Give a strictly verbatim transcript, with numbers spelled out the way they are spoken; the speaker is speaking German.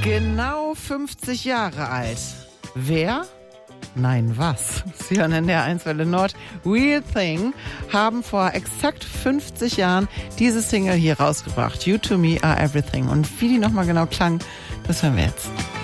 Genau fünfzig Jahre alt. Wer? Nein, was? Sie hören in der Einswelle Nord. Real Thing haben vor exakt fünfzig Jahren diese Single hier rausgebracht. You to me are everything. Und wie die nochmal genau klang, das hören wir jetzt.